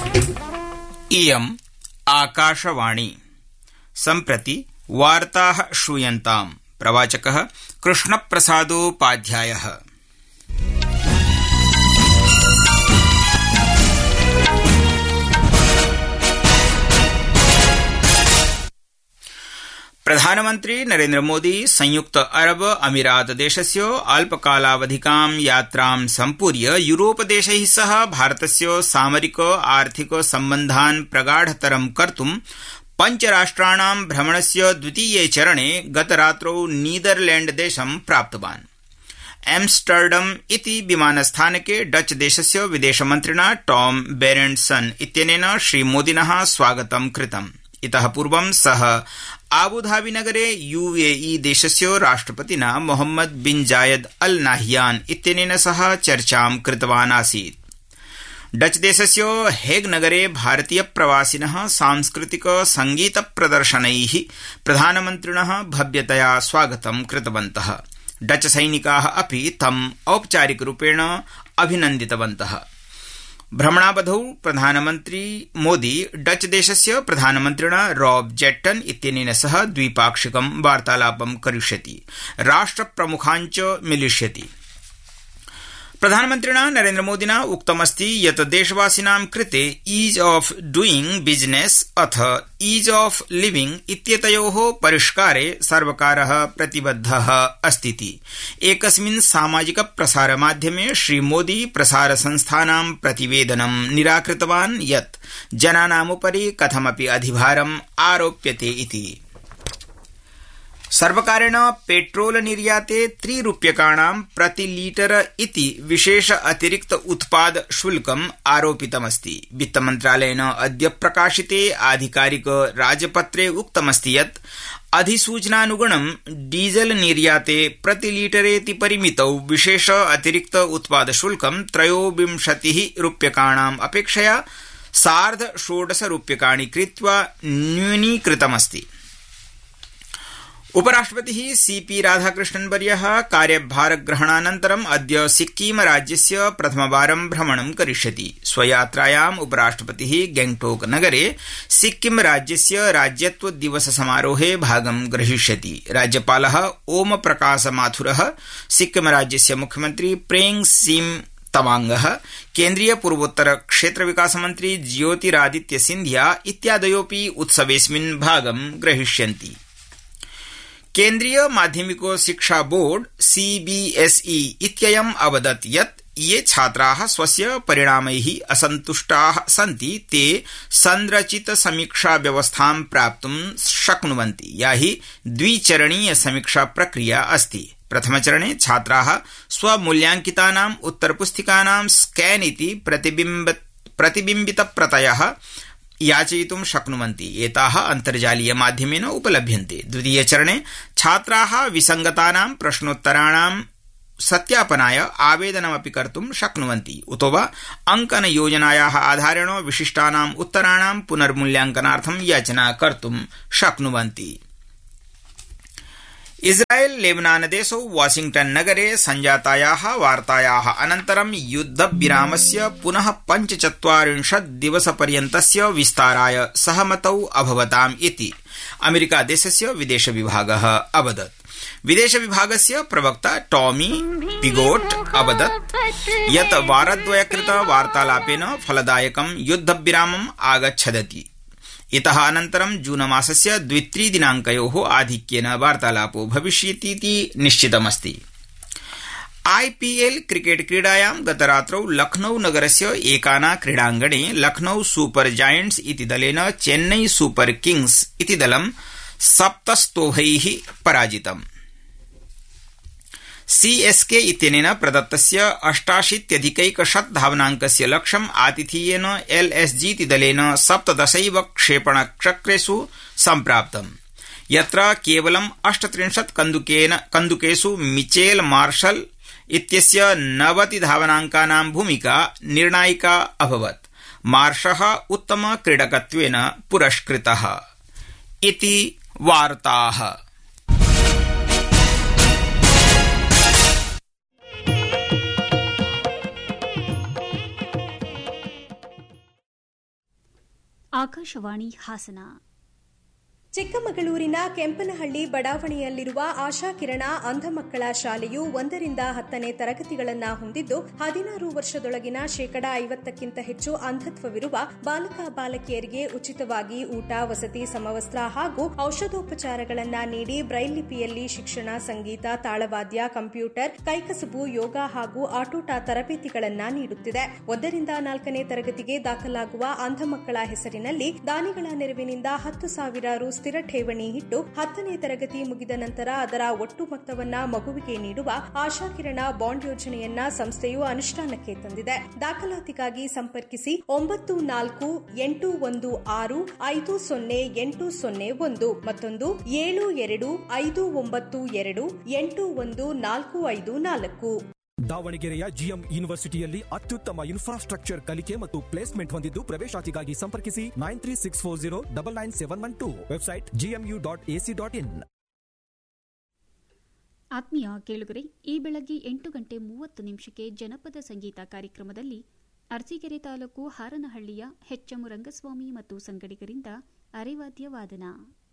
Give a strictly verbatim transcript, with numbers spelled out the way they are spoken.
इयम् आकाशवाणी। सम्प्रति वार्ताः श्रूयन्ताम्। प्रवाचकः कृष्णप्रसादोपाध्यायः। प्रधानमन्त्री नरेन्द्र मोदी संयुक्त अरब अमीरात देशस्य अल्पकालावधिकां यात्रां सम्पूर्य यूरोपदेशैः सह भारतस्य सामरिक आर्थिक सम्बन्धान् प्रगाढतरं कर्तुं पञ्चराष्ट्राणां भ्रमणस्य द्वितीये चरणे गतरात्रौ नीदरलैण्डदेशं प्राप्तवान्। एम्स्टर्डम इति विमानस्थानके डच देशस्य विदेशमन्त्रिणा टॉम बेरेंट्सन इत्यनेन श्रीमोदिनः स्वागतं कृतम्। इतः पूर्वं सः आबुधाबीनगरे यूएई देशस्य राष्ट्रपतिना मोहम्मद बिन जायद अल नाह्यान इत्यनेन सह चर्चां कृतवान् आसीत्। डच देशस्य हेग नगरे भारतीय प्रवासिनः सांस्कृतिक संगीत प्रदर्शनैः प्रधानमन्त्रिणः भव्यतया स्वागतं कृतवन्तः। डच सैनिकाः अपि तम् औपचारिकरूपेण अभिनन्दितवन्तः। भ्रमणावधौ प्रधानमन्त्री मोदी डच देशस्य प्रधानमन्त्रिणा रॉब जेट्टन इत्यनेन सह द्विपाक्षिकं वार्तालापं करिष्यति, राष्ट्रप्रमुखान् च मिलिष्यति। प्रधानमन्त्रिणा नरेन्द्र मोदिना उक्तमस्ति यत् देशवासिनां कृते ईज ऑफ डूइंग बिजनेस अथ ईज ऑफ लिविंग इत्येतयोः परिष्कारे सर्वकारः प्रतिबद्धः अस्तीति। एकस्मिन् सामाजिक प्रसारमाध्यमे श्रीमोदी प्रसारसंस्थानां प्रतिवेदनं निराकृतवान् यत् जनानामुपरि कथमपि अधिभारम् आरोप्यते इति। सर्वकारेण पेट्रोल निर्याते त्रिरूप्यकाणां प्रतिलीटर इति विशेष अतिरिक्त उत्पाद शुल्कम् आरोपितमस्ति। वित्तमन्त्रालयेन अद्य प्रकाशिते आधिकारिक राजपत्रे उक्तमस्ति यत् अधिसूचनानुगुणं डीजल निर्याते प्रतिलीटरेति परिमितौ विशेष अतिरिक्त उत्पाद शुल्कं त्रयोविंशतिः रूप्यकाणाम् अपेक्षया सार्ध षोडश रूप्यकाणि कृत्वा न्यूनीकृतमस्ति। उपराष्ट्रपतिः सीपी राधाकृष्णन्वर्यः कार्यभारग्रहणानन्तरम् अद्य सिक्किम राज्यस्य प्रथमवारं भ्रमणं करिष्यति। स्वयात्रायाम् उपराष्ट्रपतिः गैंगटोक नगरे सिक्किम राज्यस्य राज्यत्व दिवस समारोहे भागं ग्रहीष्यति। राज्यपालः ओम प्रकाश माथुरः, सिक्किम राज्यस्य मुख्यमन्त्री प्रेम सिंह तवांगः, केन्द्रीय पूर्वोत्तर क्षेत्र विकास मन्त्री ज्योतिरादित्य सिंधिया इत्यादयोऽपि उत्सवेऽस्मिन् भागं ग्रहीष्यन्ति। केन्द्रीय माध्यमिक शिक्षा बोर्ड सीबीएसई इत्ययम् अवदत् यत् ये छात्राः स्वस्य परिणामैः असन्तुष्टाः सन्ति ते संरचित समीक्षा व्यवस्थां प्राप्तुं शक्नुवन्ति, या हि द्विचरणीय समीक्षा प्रक्रिया अस्ति। प्रथमचरणे छात्राः स्वमूल्यांकितानाम् उत्तरपुस्तिकानां स्कैन इति प्रतिबिम्ब प्रतिबिम्बितप्रतयः याचयितुं शक्नुवन्ति। एताः अन्तर्जालीय माध्यमेन उपलभ्यन्ते। द्वितीयचरणे छात्राः विसङ्गतानां प्रश्नोत्तराणां सत्यापनाय आवेदनमपि कर्तुं शक्नुवन्ति, उतो वा अङ्कनयोजनायाः आधारेण विशिष्टानाम् उत्तराणां पुनर्मूल्यांकनार्थं याचना कर्तुं शक्नुवन्ति। इस्राएल लेबनानदेशौ वाशिंग्टन नगरे संजातायाः वार्तायाः अनन्तरं युद्धविरामस्य पुनः पञ्चचत्वारिंशत् दिवसपर्यन्तस्य विस्ताराय सहमतौ अभवताम् इति अमेरिकादेशस्य विदेशविभागः अवदत्। विदेशविभागस्य प्रवक्ता टॉमी पिगोट अवदत् यत् वारद्वयकृत वार्तालापेन फलदायकं युद्धविरामम् आगच्छदति। इतः अनन्तरं जूनमासस्य द्वित्रिदिनाङ्कयोः आधिक्येन वार्तालापो भविष्यतीति निश्चितमस्ति। आईपीएल क्रिकेट क्रीडायां गतरात्रौ लखनऊ नगरस्य एकाना क्रीडाङ्गणे लखनऊ सुपर जायंट्स इति दलेन चेन्नई सुपर किंग्स इति दलं सप्तस्तोभैः पराजितम्। सीएसके इत्यनेन प्रदत्तस्य अष्टाशीत्यधिकैकशत धावनाङ्कस्य लक्ष्यम् आतिथेयेन एलएसजी इति दलेन सप्तदशैव क्षेपणचक्रेषु सम्प्राप्तम्, यत्र केवलम् अष्टत्रिंशत् कन्दुकेन कन्दुकेषु मिचेल मार्शल इत्यस्य नवति धावनाङ्कानां भूमिका निर्णायिका अभवत्। मार्शः उत्तम क्रीडकत्वेन पुरस्कृतः इति वार्ताः। ಆಕಾಶವಾಣಿ ಹಾಸನ. ಚಿಕ್ಕಮಗಳೂರಿನ ಕೆಂಪನಹಳ್ಳಿ ಬಡಾವಣೆಯಲ್ಲಿರುವ ಆಶಾಕಿರಣ ಅಂಧ ಮಕ್ಕಳ ಶಾಲೆಯು ಒಂದರಿಂದ ಹತ್ತನೇ ತರಗತಿಗಳನ್ನು ಹೊಂದಿದ್ದು ಹದಿನಾರು ವರ್ಷದೊಳಗಿನ ಶೇಕಡಾ ಐವತ್ತಕ್ಕಿಂತ ಹೆಚ್ಚು ಅಂಧತ್ವವಿರುವ ಬಾಲಕ ಬಾಲಕಿಯರಿಗೆ ಉಚಿತವಾಗಿ ಊಟ, ವಸತಿ, ಸಮವಸ್ತ್ರ ಹಾಗೂ ಔಷಧೋಪಚಾರಗಳನ್ನು ನೀಡಿ ಬ್ರೈಲ್ ಲಿಪಿಯಲ್ಲಿ ಶಿಕ್ಷಣ, ಸಂಗೀತ, ತಾಳವಾದ್ಯ, ಕಂಪ್ಯೂಟರ್, ಕೈಕಸಬು, ಯೋಗ ಹಾಗೂ ಆಟೋಟ ತರಬೇತಿಗಳನ್ನು ನೀಡುತ್ತಿದೆ. ಒಂದರಿಂದ ನಾಲ್ಕನೇ ತರಗತಿಗೆ ದಾಖಲಾಗುವ ಅಂಧ ಮಕ್ಕಳ ಹೆಸರಿನಲ್ಲಿ ದಾನಿಗಳ ನೆರವಿನಿಂದ ಹತ್ತು ಸಾವಿರ ರು ಸ್ಥಿರ ಠೇವಣಿ ಇಟ್ಟು ಹತ್ತನೇ ತರಗತಿ ಮುಗಿದ ನಂತರ ಅದರ ಒಟ್ಟು ಮೊತ್ತವನ್ನ ಮಗುವಿಗೆ ನೀಡುವ ಆಶಾಕಿರಣ ಬಾಂಡ್ ಯೋಜನೆಯನ್ನ ಸಂಸ್ಥೆಯು ಅನುಷ್ಠಾನಕ್ಕೆ ತಂದಿದೆ. ದಾಖಲಾತಿಗಾಗಿ ಸಂಪರ್ಕಿಸಿ ಒಂಬತ್ತು ನಾಲ್ಕು ಎಂಟು ಒಂದು ಆರು ಐದು ಸೊನ್ನೆ ಎಂಟು ಸೊನ್ನೆ ಒಂದು ಮತ್ತೊಂದು ಏಳು ಎರಡು ಐದು ಒಂಬತ್ತು ಎರಡು ಎಂಟು ಒಂದು ನಾಲ್ಕು ಐದು ನಾಲ್ಕು. ದಾವಣಗೆರೆಯ ಜಿಎಂ ಯೂನಿವರ್ಸಿಟಿಯಲ್ಲಿ ಅತ್ಯುತ್ತಮ ಇನ್ಫ್ರಾಸ್ಟ್ರಕ್ಚರ್ ಕಲಿಕೆ ಮತ್ತು ಪ್ಲೇಸ್ಮೆಂಟ್ ಹೊಂದಿದ್ದು ಪ್ರವೇಶಾತಿಗಾಗಿ ಸಂಪರ್ಕಿಸಿ nine three six four zero double nine seven one to. Website GMU dot AC dot in. ಆತ್ಮೀಯ ಕೇಳುಗರೆ, ಈ ಬೆಳಗ್ಗೆ ಎಂಟು ಗಂಟೆ ಮೂವತ್ತು ನಿಮಿಷಕ್ಕೆ ಜನಪದ ಸಂಗೀತ ಕಾರ್ಯಕ್ರಮದಲ್ಲಿ ಅರಸೀಕೆರೆ ತಾಲೂಕು ಹಾರನಹಳ್ಳಿಯ ಎಚ್ ಎಂ ರಂಗಸ್ವಾಮಿ ಮತ್ತು ಸಂಗಡಿಗರಿಂದ ಅರೆವಾದ್ಯ ವಾದನ.